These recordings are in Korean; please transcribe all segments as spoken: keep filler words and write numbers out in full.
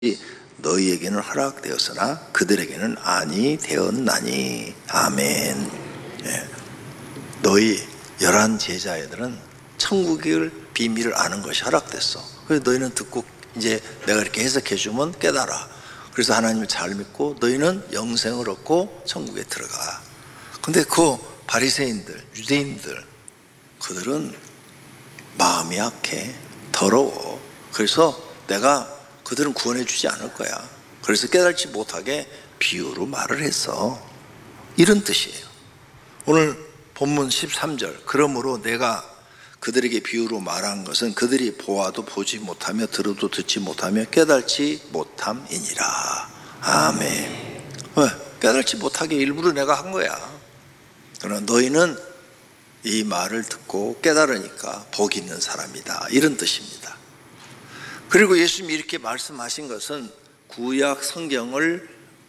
너희에게는 허락되었으나 그들에게는 아니 되었나니. 아멘. 예. 너희 열한 제자애들은 천국의 비밀을 아는 것이 허락됐어. 그래서 너희는 듣고 이제 내가 이렇게 해석해 주면 깨달아. 그래서 하나님을 잘 믿고 너희는 영생을 얻고 천국에 들어가. 근데 그 바리새인들, 유대인들, 그들은 마음이 약해, 더러워. 그래서 내가 그들은 구원해 주지 않을 거야. 그래서 깨달지 못하게 비유로 말을 했어. 이런 뜻이에요. 오늘 본문 십삼 절, 그러므로 내가 그들에게 비유로 말한 것은 그들이 보아도 보지 못하며 들어도 듣지 못하며 깨달지 못함이니라. 아멘. 왜? 깨달지 못하게 일부러 내가 한 거야. 그러나 너희는 이 말을 듣고 깨달으니까 복 있는 사람이다, 이런 뜻입니다. 그리고 예수님이 이렇게 말씀하신 것은 구약 성경을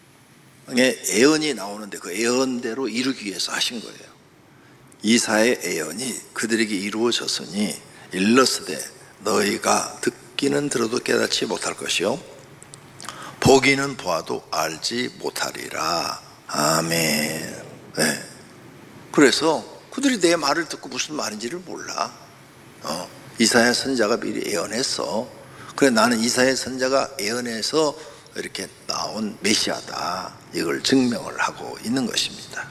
예언이 나오는데 그 예언대로 이루기 위해서 하신 거예요. 이사의 예언이 그들에게 이루어졌으니 일러스되 너희가 듣기는 들어도 깨닫지 못할 것이요 보기는 보아도 알지 못하리라. 아멘. 네. 그래서 그들이 내 말을 듣고 무슨 말인지를 몰라. 어, 이사야 선지자가 미리 예언했어. 그래, 나는 이사야 선지자가 예언해서 이렇게 나온 메시아다, 이걸 증명을 하고 있는 것입니다.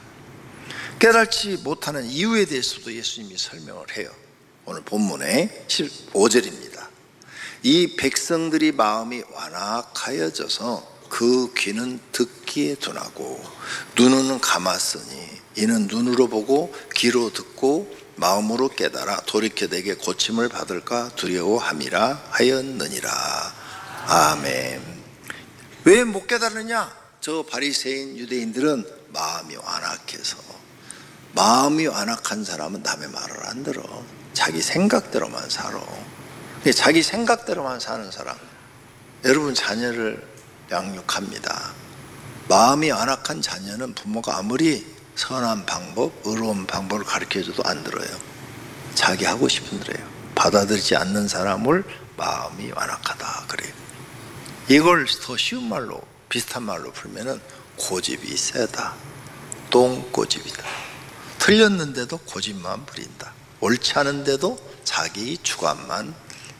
깨달지 못하는 이유에 대해서도 예수님이 설명을 해요. 오늘 본문의 십오 절입니다. 이 백성들이 마음이 완악하여져서 그 귀는 듣기에 둔하고 눈은 감았으니 이는 눈으로 보고 귀로 듣고 마음으로 깨달아 돌이켜 내게 고침을 받을까 두려워함이라 하였느니라. 아멘. 왜 못 깨달으냐? 저 바리새인 유대인들은 마음이 완악해서. 마음이 완악한 사람은 남의 말을 안 들어. 자기 생각대로만 살아. 자기 생각대로만 사는 사람, 여러분 자녀를 양육합니다. 마음이 완악한 자녀는 부모가 아무리 선한 방법, 의로운 방법을 가르쳐줘도 안 들어요. 자기 하고 싶은 대로요. 받아들이지 않는 사람을 마음이 완악하다 그래요. 이걸 더 쉬운 말로, 비슷한 말로 풀면은 고집이 세다, 똥고집이다. 틀렸는데도 고집만 부린다. 옳지 않은데도 자기 주관만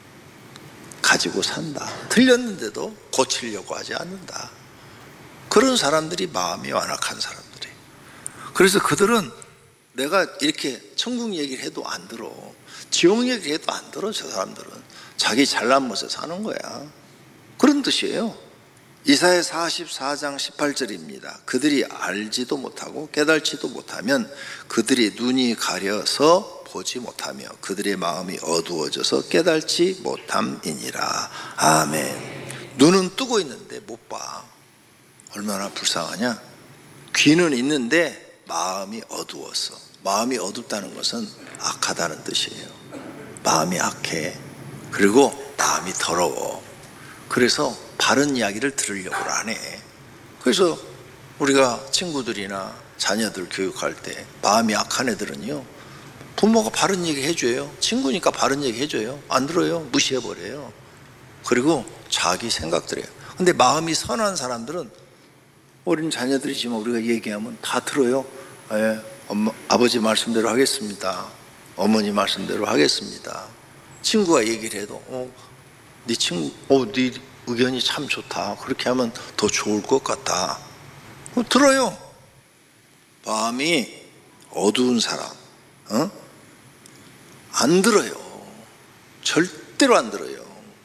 가지고 산다. 틀렸는데도 고치려고 하지 않는다. 그런 사람들이 마음이 완악한 사람들이에요. 그래서 그들은 내가 이렇게 천국 얘기를 해도 안 들어, 지옥 얘기를 해도 안 들어. 저 사람들은 자기 잘난 멋에 사는 거야. 그런 뜻이에요. 이사야 사십사 장 십팔 절입니다. 그들이 알지도 못하고 깨달지도 못하면 그들이 눈이 가려서 보지 못하며 그들의 마음이 어두워져서 깨달지 못함이니라. 아멘. 눈은 뜨고 있는데 못 봐. 얼마나 불쌍하냐? 귀는 있는데 마음이 어두웠어. 마음이 어둡다는 것은 악하다는 뜻이에요. 마음이 악해. 그리고 마음이 더러워. 그래서 바른 이야기를 들으려고 안 해. 그래서 우리가 친구들이나 자녀들 교육할 때 마음이 악한 애들은요, 부모가 바른 얘기 해줘요. 친구니까 바른 얘기 해줘요. 안 들어요. 무시해버려요. 그리고 자기 생각들이에요. 근데 마음이 선한 사람들은 어린 자녀들이지만 우리가 얘기하면 다 들어요. 예, 엄마, 아버지 말씀대로 하겠습니다. 어머니 말씀대로 하겠습니다. 친구가 얘기를 해도 어, 네 친구, 어, 네 의견이 참 좋다. 그렇게 하면 더 좋을 것 같다. 어, 들어요. 마음이 어두운 사람, 어? 안 들어요. 절대로 안 들어요.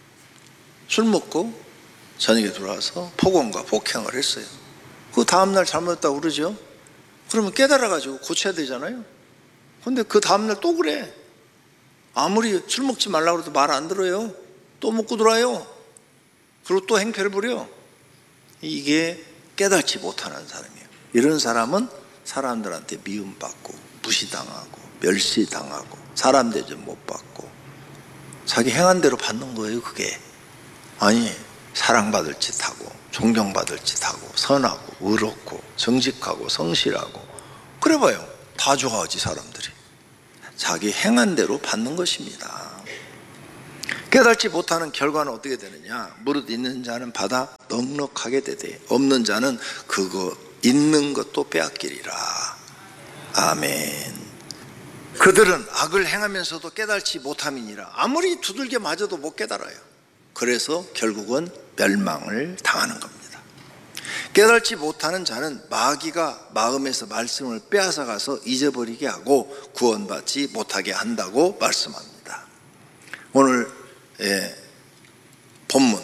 술 먹고 저녁에 들어와서 폭언과 폭행을 했어요. 그 다음날 잘못했다고 그러죠. 그러면 깨달아가지고 고쳐야 되잖아요. 근데 그 다음날 또 그래. 아무리 술 먹지 말라고 해도 말 안 들어요. 또 먹고 들어와요. 그리고 또 행패를 부려. 이게 깨닫지 못하는 사람이에요. 이런 사람은 사람들한테 미움받고 무시당하고 멸시당하고 사람 대접 못 받고 자기 행한 대로 받는 거예요. 그게 아니, 사랑받을 짓 하고 존경받을 짓 하고 선하고 의롭고 정직하고 성실하고 그래봐요. 다 좋아하지. 사람들이 자기 행한 대로 받는 것입니다. 깨달지 못하는 결과는 어떻게 되느냐? 무릇 있는 자는 받아 넉넉하게 되되 없는 자는 그거 있는 것도 빼앗기리라. 아멘. 그들은 악을 행하면서도 깨달지 못함이니라. 아무리 두들겨 맞아도 못 깨달아요. 그래서 결국은 멸망을 당하는 겁니다. 깨달지 못하는 자는 마귀가 마음에서 말씀을 빼앗아가서 잊어버리게 하고 구원받지 못하게 한다고 말씀합니다. 오늘 예, 본문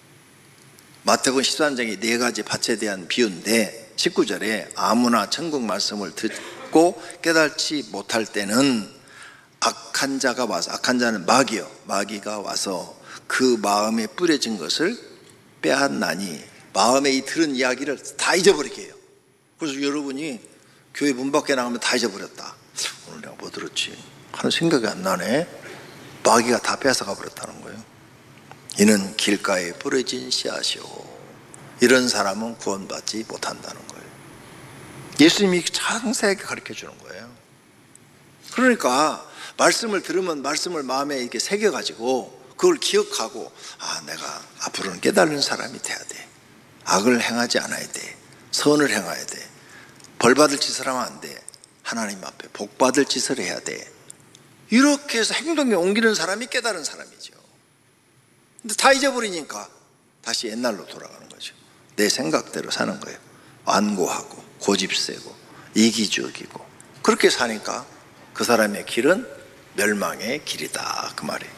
마태복음 십삼 장의 네 가지 밭에 대한 비유인데 십구 절에 아무나 천국 말씀을 듣고 깨달지 못할 때는 악한 자가 와서, 악한 자는 마귀요, 마귀가 와서 그 마음에 뿌려진 것을 빼앗나니, 마음에 이 들은 이야기를 다 잊어버리게 해요. 그래서 여러분이 교회 문 밖에 나가면 다 잊어버렸다. 오늘 내가 뭐 들었지 하는 생각이 안 나네. 마귀가 다 뺏어가 버렸다는 거예요. 이는 길가에 뿌려진 씨앗이요, 이런 사람은 구원받지 못한다는 거예요. 예수님이 상세하게 가르쳐 주는 거예요. 그러니까 말씀을 들으면 말씀을 마음에 이렇게 새겨가지고 그걸 기억하고, 아, 내가 앞으로는 깨달은 사람이 돼야 돼. 악을 행하지 않아야 돼. 선을 행해야 돼. 벌 받을 짓을 하면 안 돼. 하나님 앞에 복 받을 짓을 해야 돼. 이렇게 해서 행동에 옮기는 사람이 깨달은 사람이죠. 근데 다 잊어버리니까 다시 옛날로 돌아가는 거죠. 내 생각대로 사는 거예요. 완고하고 고집세고 이기주의고 그렇게 사니까 그 사람의 길은 멸망의 길이다, 그 말이에요.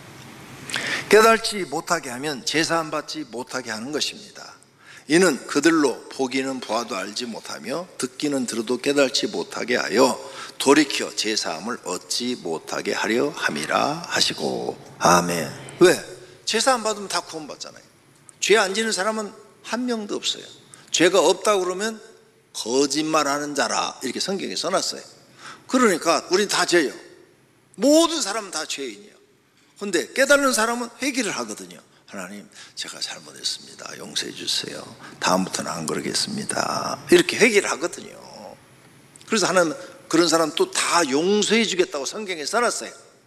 깨달지 못하게 하면 제사함 받지 못하게 하는 것입니다. 이는 그들로 보기는 보아도 알지 못하며 듣기는 들어도 깨달지 못하게 하여 돌이켜 제사함을 얻지 못하게 하려 함이라 하시고. 아멘. 왜? 제사함 받으면 다 구원받잖아요. 죄 안 지는 사람은 한 명도 없어요. 죄가 없다고 그러면 거짓말하는 자라, 이렇게 성경에 써놨어요. 그러니까 우린 다 죄예요. 모든 사람은 다 죄인이에요. 근데 깨달는 사람은 회개를 하거든요. 하나님, 제가 잘못했습니다. 용서해 주세요. 다음부터는 안 그러겠습니다. 이렇게 회개를 하거든요. 그래서 하나님 그런 사람 또 다 용서해 주겠다고 성경에 써놨어요.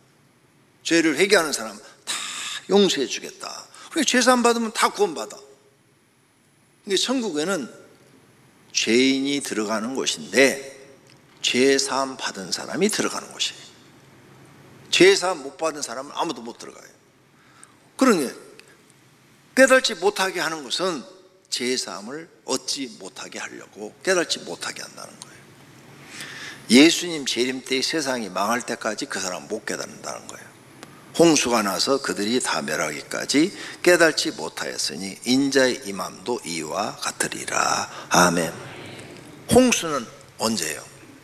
죄를 회개하는 사람 다 용서해 주겠다. 그러니까 죄사함 받으면 다 구원받아. 근데 천국에는 죄인이 들어가는 곳인데 죄사함 받은 사람이 들어가는 곳이에요. 죄사함 못 받은 사람은 아무도 못 들어가요. 그러니 깨달지 못하게 하는 것은 죄사함을 얻지 못하게 하려고 깨달지 못하게 한다는 거예요. 예수님 재림 때 세상이 망할 때까지 그 사람 못 깨닫는다는 거예요. 홍수가 나서 그들이 다 멸하기까지 깨달지 못하였으니 인자의 임함도 이와 같으리라. 아멘. 홍수는 언제예요?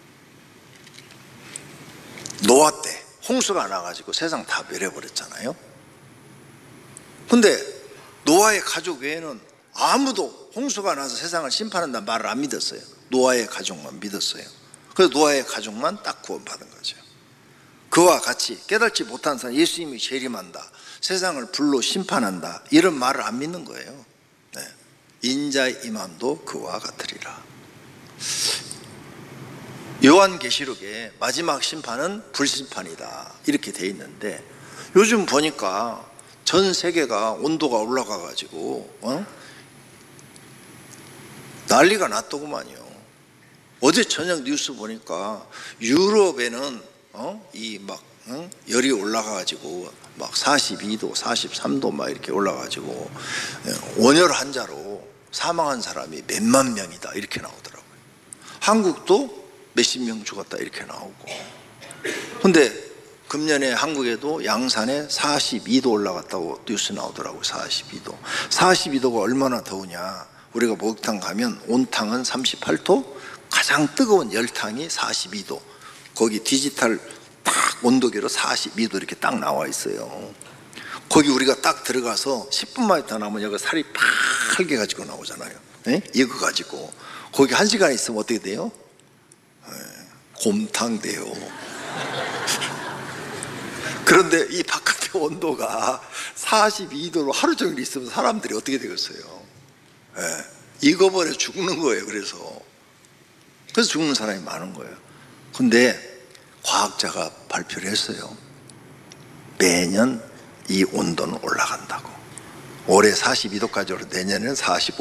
노아 때 홍수가 나가지고 세상 다 멸해버렸잖아요. 근데 노아의 가족 외에는 아무도 홍수가 나서 세상을 심판한다는 말을 안 믿었어요. 노아의 가족만 믿었어요. 그래서 노아의 가족만 딱 구원받은 거죠. 그와 같이 깨달지 못한 사람, 예수님이 재림한다, 세상을 불로 심판한다, 이런 말을 안 믿는 거예요. 네. 인자의 임함도 그와 같으리라. 요한계시록에 마지막 심판은 불심판이다, 이렇게 돼 있는데 요즘 보니까 전 세계가 온도가 올라가 가지고 어? 난리가 났더구만요. 어제 저녁 뉴스 보니까 유럽에는 어? 이 막 어? 열이 올라가 가지고 막 사십이 도, 사십삼 도 막 이렇게 올라가 가지고 온열 환자로 사망한 사람이 몇만 명이다, 이렇게 나오더라고요. 한국도 몇십 명 죽었다, 이렇게 나오고. 근데 금년에 한국에도 양산에 사십이 도 올라갔다고 뉴스 나오더라고요. 사십이 도. 사십이 도가 얼마나 더우냐. 우리가 목욕탕 가면 온탕은 삼십팔 도, 가장 뜨거운 열탕이 사십이 도. 거기 디지털 딱 온도계로 사십이 도 이렇게 딱 나와 있어요. 거기 우리가 딱 들어가서 십 분만 더 나면 여기 살이 빨개 가지고 나오잖아요. 네? 이거 가지고 거기 한 시간 있으면 어떻게 돼요? 네, 곰탕 돼요. 그런데 이 바깥의 온도가 사십이 도로 하루 종일 있으면 사람들이 어떻게 되겠어요? 네, 익어버려 죽는 거예요. 그래서 그래서 죽는 사람이 많은 거예요. 근데 과학자가 발표를 했어요. 매년 이 온도는 올라간다고. 올해 사십이 도까지 오르 내년에는 사십오